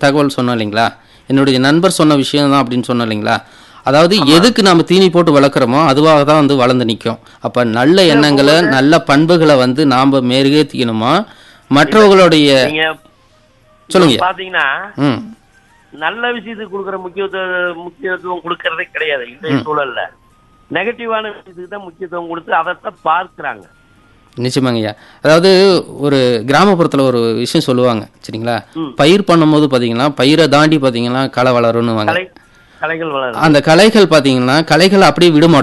தகவல் சொன்னோம் இல்லைங்களா, என்னுடைய நண்பர் சொன்ன விஷயம் தான் அப்படின்னு சொன்னோம் இல்லைங்களா, அதாவது எதுக்கு நம்ம தீனி போட்டு வளர்க்குறோமோ அதுவாக தான் வந்து வளர்ந்து நிற்கும். அப்போ நல்ல எண்ணங்களை நல்ல பண்புகளை வந்து நாம் மெருகேற்றிக்கணுமா மற்றவர்களுடைய நீங்க சொல்லுங்க. பாத்தீங்கன்னா ம் நல்ல விஷயத்துக்கு கொடுக்குற முக்கியத்துவம் கொடுக்கறதே கிடையாது இன்றைய சூழல்ல. நெகட்டிவான விஷயத்துக்கு தான் முக்கியத்துவம் கொடுத்து அதைத்தான் பார்க்கிறாங்க. நிச்சயமாங்கய்யா. அதாவது ஒரு கிராமப்புறத்தில் ஒரு விஷயம் சொல்லுவாங்க சரிங்களா, பயிர் பண்ணும்போது பார்த்தீங்கன்னா பயிரை தாண்டி பார்த்தீங்கன்னா களை வளரும்னுவாங்க. கலைகள் வளரும். அந்த களைகள் பார்த்தீங்கன்னா களைகளை அப்படியே விட மாட்டோம்.